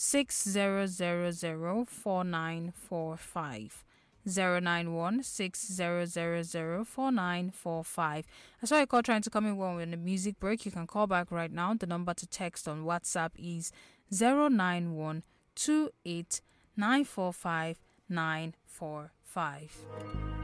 09160004945. 09160004945. I saw a call trying to come in while we're in the music break. You can call back right now. The number to text on WhatsApp is 09128945945.